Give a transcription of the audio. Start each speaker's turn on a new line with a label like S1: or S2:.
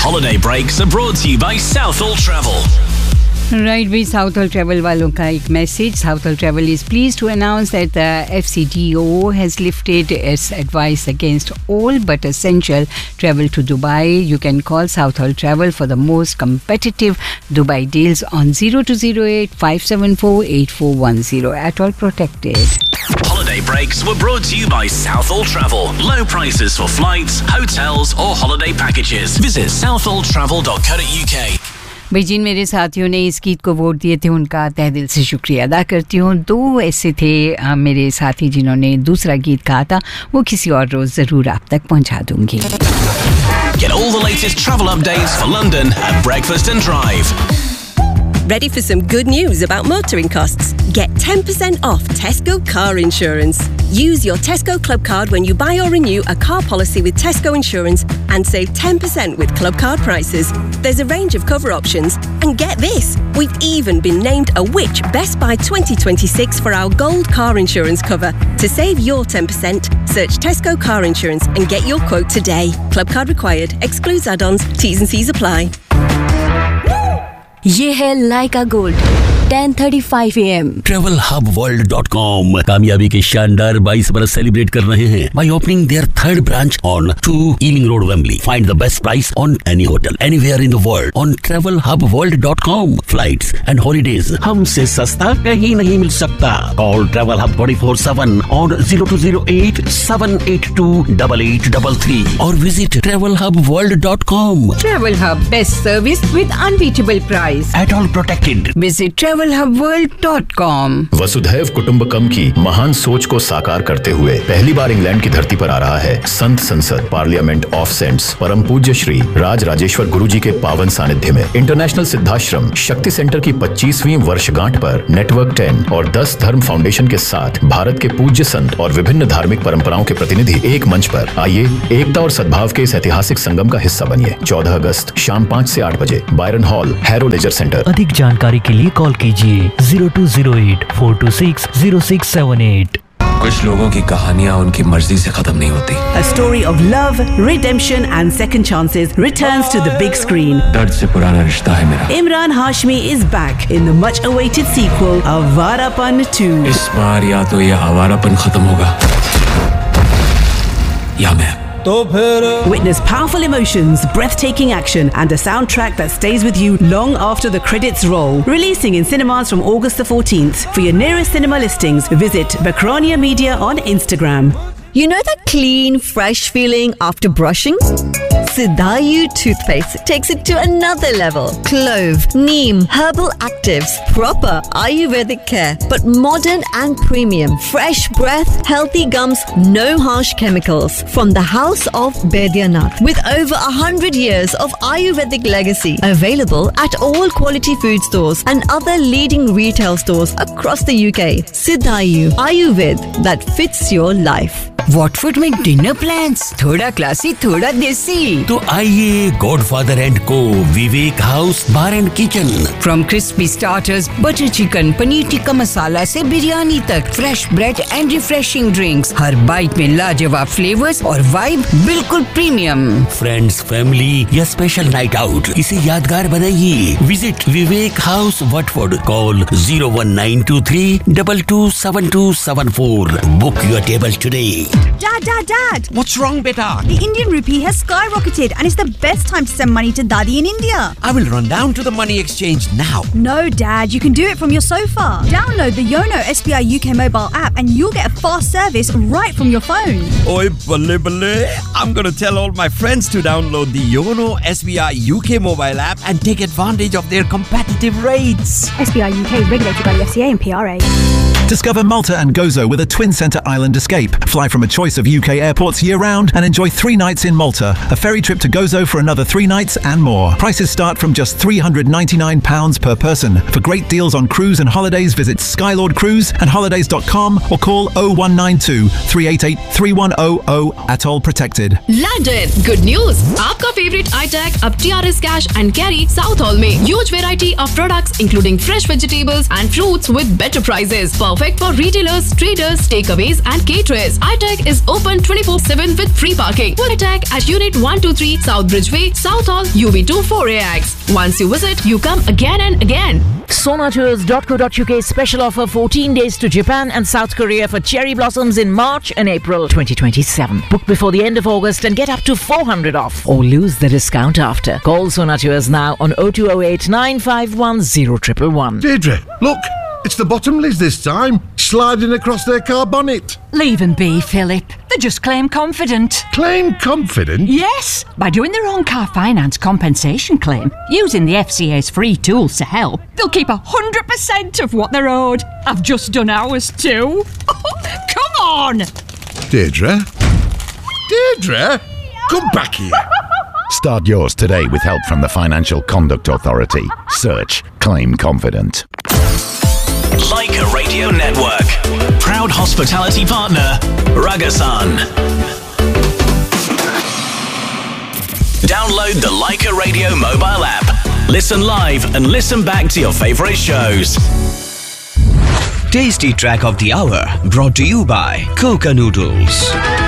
S1: Holiday breaks are brought to you by Southall Travel.
S2: Right, with Southall Travel वालों का एक message. Southall Travel is pleased to announce that the FCTO has lifted its advice against all but essential travel to Dubai. You can call Southall Travel for the most competitive Dubai deals on 0208 574 8410. At all protected.
S1: Holiday breaks were brought to you by Southall Travel. Low prices for flights, hotels or holiday packages. Visit southalltravel.co.uk.
S2: भाई जिन मेरे साथियों ने इस गीत को vote दिए थे उनका तहे दिल से शुक्रिया अदा करती हूँ. 2 ऐसे थे मेरे साथी जिन्होंने दूसरा गीत कहा था, वो किसी और रोज़ ज़रूर आप तक पहुँचा दूँगी.
S1: Get all the latest travel updates for London at Breakfast and Drive.
S3: Ready for some good news about motoring costs? Get 10% off Tesco car insurance. Use your Tesco Club card when you buy or renew a car policy with Tesco Insurance and save 10% with Club card prices. There's a range of cover options. And get this, we've even been named a Which Best Buy 2026 for our gold car insurance cover. To save your 10%, search Tesco car insurance and get your quote today. Club card required. Excludes add-ons. T's and C's apply.
S4: ये है लाइका gold 10:35 AM.
S5: TravelHubWorld.com कामयाबी के शानदार 22 बरस celebrate कर रहे हैं by opening their 3rd branch on 2 Ealing Road, Wembley. Find the best price on any hotel anywhere in the world on TravelHubWorld.com. Flights and holidays हमसे सस्ता कहीं नहीं मिल सकता. Call Travel Hub 24/7 on 0208 782 8833 or visit TravelHubWorld.com.
S2: Travel Hub, best service with unbeatable price.
S5: At all protected.
S2: Visit TravelHubWorld.com.
S6: वसुधैव कुटुंबकम की महान सोच को साकार करते हुए पहली बार इंग्लैंड की धरती पर आ रहा है संत संसद पार्लियामेंट ऑफ सेंट्स परम पूज्य श्री राज राजेश्वर गुरु जी के पावन सानिध्य में इंटरनेशनल सिद्धाश्रम शक्ति सेंटर की 25वीं वर्षगांठ पर नेटवर्क 10 और 10 धर्म फाउंडेशन के साथ भारत के पूज्य संत और विभिन्न धार्मिक परंपराओं के प्रतिनिधि एक मंच पर आइए एकता और सद्भाव के इस ऐतिहासिक संगम का हिस्सा बनिए. 14 अगस्त शाम 5 से 8 बजे Byron hall, harrow laser centre.
S7: अधिक जानकारी के लिए कॉल कीजिए 0208 426 0678.
S8: कुछ लोगों की कहानियां उनकी मर्जी से खत्म नहीं होती.
S9: A story of love, redemption and second chances returns to the big screen.
S8: दर्द से पुराना रिश्ता है मेरा.
S9: Imran Hashmi is back in the much awaited sequel Avarapan 2.
S8: इस बार या तो ये आवारापन खत्म होगा या मैं.
S9: Witness powerful emotions, breathtaking action and a soundtrack that stays with you long after the credits roll. Releasing in cinemas from August the 14th. For your nearest cinema listings, visit Bakronia Media on Instagram.
S4: You know that clean, fresh feeling after brushing? Sidayu toothpaste takes it to another level. Clove, neem, herbal actives, proper Ayurvedic care, but modern and premium. Fresh breath, healthy gums, no harsh chemicals. From the house of Baidyanath, with over 100 years of Ayurvedic legacy, available at all quality food stores and other leading retail stores across the UK. Sidayu Ayurved that fits your life.
S2: Watford में dinner plans, थोड़ा classy थोड़ा देसी.
S5: तो आइए godfather and को विवेक house bar and kitchen.
S2: From crispy starters, butter chicken, paneer tikka masala से बिरयानी तक, fresh bread and refreshing drinks. Her bite में लाजवाब फ्लेवर्स और वाइब बिल्कुल प्रीमियम.
S5: फ्रेंड्स, फैमिली या स्पेशल नाइट आउट, इसे यादगार बनाइए. Visit Vivek house Watford. Call 01923 227274. Book your table today.
S10: Dad!
S11: What's wrong, beta?
S10: The Indian rupee has skyrocketed and it's the best time to send money to Daddy in India.
S11: I will run down to the money exchange now.
S10: No, Dad, you can do it from your sofa. Download the Yono SBI UK mobile app and you'll get a fast service right from your phone.
S11: Oi, balle. I'm going to tell all my friends to download the Yono SBI UK mobile app and take advantage of their competitive rates.
S10: SBI UK regulated by the FCA and PRA.
S12: Discover Malta and Gozo with a twin centre island escape. Fly from a choice of UK airports year-round and enjoy 3 nights in Malta. A ferry trip to Gozo for another 3 nights and more. Prices start from just £399 per person. For great deals on cruise and holidays, visit Skylord Cruise and holidays.com or call 0192 388 3100. At all protected.
S13: London, good news! आपका favorite iTech अब TRS Cash and Carry Southall में. Huge variety of products including fresh vegetables and fruits with better prices. Perfect for retailers, traders, takeaways and caterers. iTech is open 24/7 with free parking. iTech at Unit 123 South Bridgeway, South Hall, UB2 4AX. Once you visit, you come again and again.
S14: Sonatours.co.uk special offer 14 days to Japan and South Korea for cherry blossoms in March and April 2027. Book before the end of August and get up to 400 off or lose the discount after. Call Sonatours now on 0208 951 0111.
S15: Deirdre, look, it's the Bottomleys this time, sliding across their car bonnet.
S16: Leave them be, Philip. They're just claim confident.
S15: Claim confident?
S16: Yes, by doing their own car finance compensation claim, using the FCA's free tools to help, they'll keep 100% of what they're owed. I've just done ours too. Come on!
S15: Deirdre? Deirdre? Come back here.
S6: Start yours today with help from the Financial Conduct Authority. Search Claim Confident.
S1: Leica Radio Network. Proud hospitality partner, Ragasan. Download the Leica Radio mobile app. Listen live and listen back to your favorite shows.
S17: Tasty Track of the Hour brought to you by Coca Noodles.